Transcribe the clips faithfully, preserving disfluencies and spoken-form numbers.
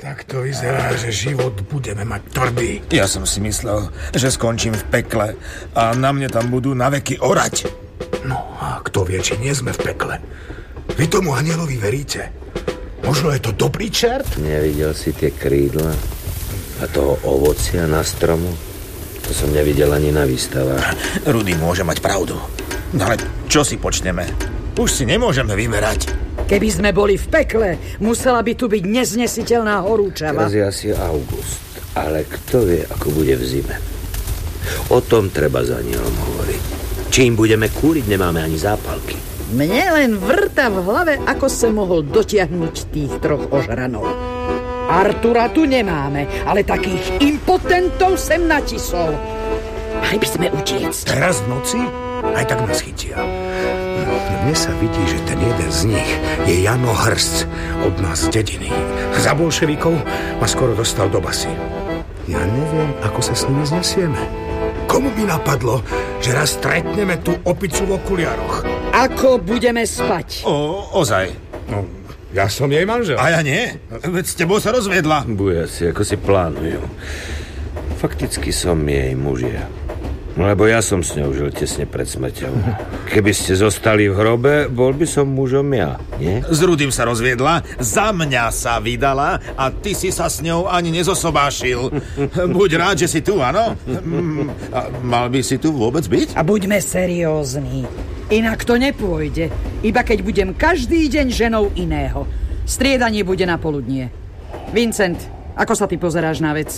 Tak to vyzerá, že život budeme mať tvrdý. Ja som si myslel, že skončím v pekle a na mne tam budú naveky orať. No a kto vie, či nie sme v pekle. Vy tomu anielovi veríte? Možno je to dobrý čert? Nevidel si tie krídla a toho ovocia na stromu? To som nevidel ani na výstavách. Rudy môže mať pravdu. Ale čo si počneme? Už si nemôžeme vymerať. Keby sme boli v pekle, musela by tu byť neznesiteľná horúčava. Teraz je asi august, ale kto vie, ako bude v zime. O tom treba s anielom hovoriť. Čím budeme kúriť, nemáme ani zápalky. Mne len vrta v hlave, ako sa mohol dotiahnuť tých troch ožranov. Artura tu nemáme, ale takých impotentov sem natisol. Mali by sme utiecť. Teraz v noci? Aj tak nás chytia. Mne sa vidí, že ten jeden z nich je Jano Hrst od nás z dediny. Za bolševikov ma skoro dostal do basy. Ja neviem, ako sa s nimi znesieme. Komu by napadlo, že raz stretneme tú opicu v okuliároch? Ako budeme spať? O, ozaj. No, ja som jej manžel. A ja nie. Veď s tebou sa rozviedla. Buja si, ako si plánujú. Fakticky som jej mužia. No lebo ja som s ňou žil tesne pred smrťou. Keby ste zostali v hrobe, bol by som mužom ja, nie? S Rudým sa rozviedla, za mňa sa vydala a ty si sa s ňou ani nezosobášil. Buď rád, že si tu, áno? A mal by si tu vôbec byť? A buďme seriózni. Inak to nepôjde. Iba keď budem každý deň ženou iného. Striedanie bude na poludnie. Vincent, ako sa ty pozeráš na vec?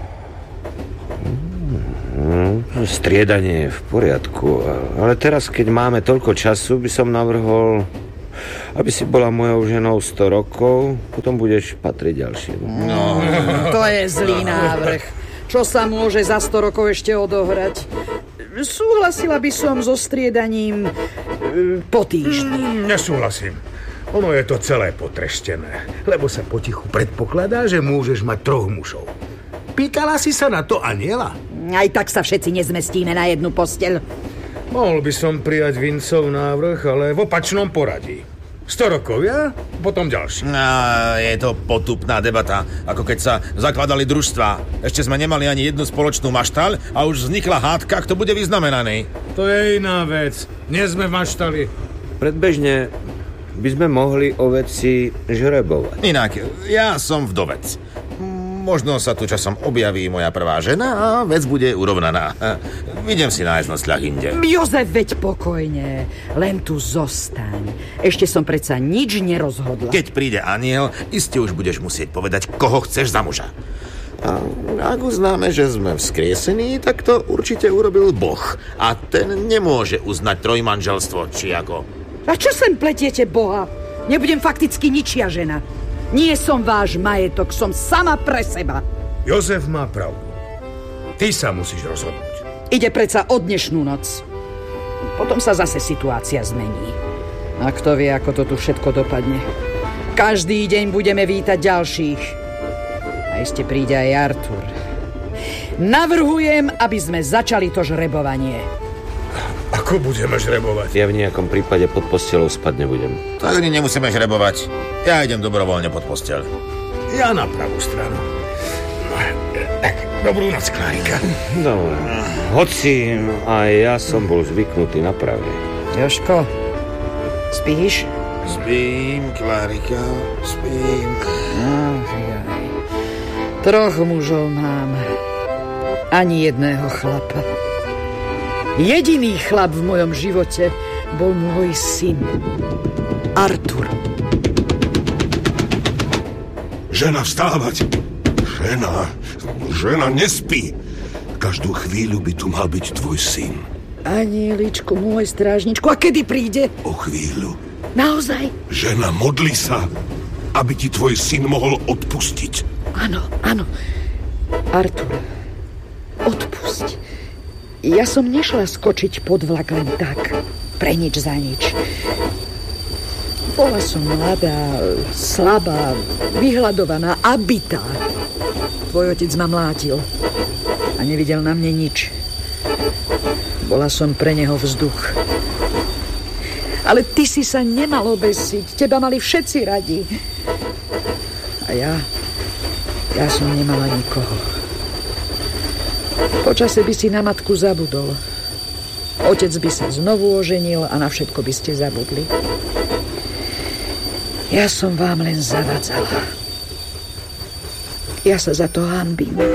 Striedanie je v poriadku, ale teraz, keď máme toľko času, by som navrhol, aby si bola mojou ženou sto rokov, potom budeš patriť ďalším. No. To je zlý návrh. Čo sa môže za sto rokov ešte odohrať? Súhlasila by som so striedaním e, po týždni. Mm, nesúhlasím. Ono je to celé potreštené, lebo sa potichu predpokladá, že môžeš mať troch mužov. Pýtala si sa na to aniela? Aj tak sa všetci nezmestíme na jednu posteľ. Mohol by som prijať Vincov návrh, ale v opačnom poradí. Sto rokov ja, potom ďalší. No, je to potupná debata, ako keď sa zakladali družstvá. Ešte sme nemali ani jednu spoločnú maštaľ a už vznikla hádka, kto bude vyznamenaný. To je iná vec. Nie sme v maštali. Predbežne by sme mohli o veci žrebovať. Inak, ja som vdovec. Možno sa tu časom objaví moja prvá žena a vec bude urovnaná. Idem si nájsť nosľah inde. Jozef, veď pokojne. Len tu zostaň. Ešte som predsa nič nerozhodla. Keď príde aniel, iste už budeš musieť povedať, koho chceš za muža. A ak uznáme, že sme vzkriesení, tak to určite urobil Boh. A ten nemôže uznať trojmanželstvo, či ako. A čo sem pletiete Boha? Nebudem fakticky ničia žena. Nie som váš majetok, som sama pre seba. Jozef má pravdu. Ty sa musíš rozhodnúť. Ide predsa o dnešnú noc. Potom sa zase situácia zmení. A kto vie, ako to tu všetko dopadne. Každý deň budeme vítať ďalších. A ešte príde aj Artur. Navrhujem, aby sme začali to žrebovanie. Ako budeme žrebovať? Ja v nejakom prípade pod postelou spať nebudem. Tak ani nemusíme žrebovať. Ja idem dobrovoľne pod posteľ. Ja na pravú stranu. Tak, dobrú noc, Klárika. Dobre. Hoci aj ja som bol zvyknutý na pravde. Jožko, spíš? Spím, Klárika, spím. Ach, jaj. Troch mužov mám. Ani jedného chlapa. Jediný chlap v mojom živote bol môj syn. Artur. Žena, vstávať! Žena, žena nespí. Každú chvíľu by tu mal byť tvoj syn. Anieličku, môj strážničku, a kedy príde? O chvíľu. Naozaj? Žena, modli sa, aby ti tvoj syn mohol odpustiť. Áno, áno. Artur, odpusť. Ja som nešla skočiť pod vlak len tak, pre nič za nič. Bola som mladá, slabá, vyhľadovaná a bitá. Tvoj otec ma mlátil a nevidel na mne nič. Bola som pre neho vzduch. Ale ty si sa nemal obesiť, teba mali všetci radi. A ja, Ja som nemala nikoho. Počase by si na matku zabudol. Otec by sa znovu oženil a na všetko by ste zabudli. Ja som vám len zavadzala. Ja sa za to hanbím.